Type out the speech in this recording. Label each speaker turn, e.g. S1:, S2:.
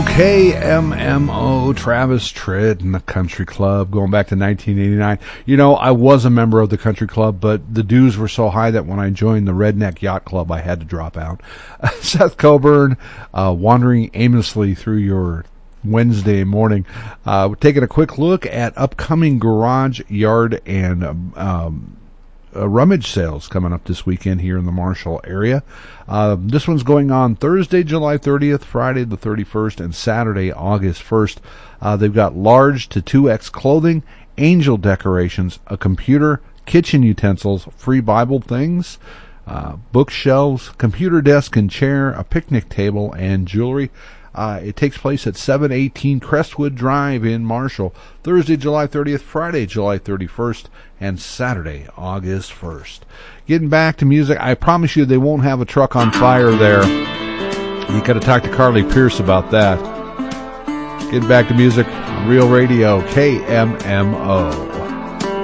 S1: KMMO, Travis Tritt and the Country Club, going back to 1989. You know, I was a member of the Country Club, but the dues were so high that when I joined the Redneck Yacht Club, I had to drop out. Seth Coburn, wandering aimlessly through your Wednesday morning. Taking a quick look at upcoming garage, yard, and rummage sales coming up this weekend here in the Marshall area. This one's going on Thursday, July 30th, Friday the 31st, and Saturday, August 1st. They've got large to 2X clothing, angel decorations, a computer, kitchen utensils, free Bible things, bookshelves, computer desk and chair, a picnic table, and jewelry. It takes place at 718 Crestwood Drive in Marshall, Thursday, July 30th, Friday, July 31st, and Saturday, August 1st. Getting back to music, I promise you they won't have a truck on fire there. You got to talk to Carly Pierce about that. Getting back to music, Real Radio, KMMO.